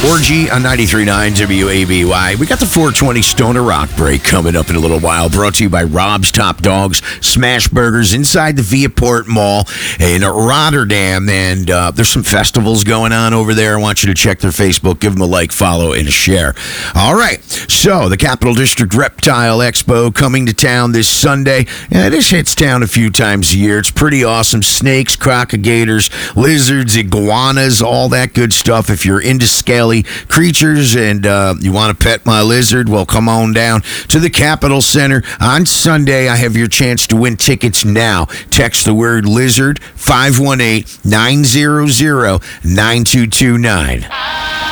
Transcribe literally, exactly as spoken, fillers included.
Orgy on ninety-three point nine W A B Y. We got the four twenty Stoner Rock break coming up in a little while. Brought to you by Rob's Top Dogs, Smash Burgers inside the Viaport Mall in Rotterdam. And uh, there's some festivals going on over there. I want you to check their Facebook. Give them a like, follow, and a share. All right. So the Capital District Reptile Expo coming to town this Sunday. Yeah, this hits town a few times a year. It's pretty awesome. Snakes, crocodilators, lizards, iguanas, all that good stuff. If you're into scaly creatures and uh, you want to pet my lizard, well, come on down to the Capitol Center on Sunday. I have your chance to win tickets now. Text the word lizard five one eight, nine zero zero, nine two two nine.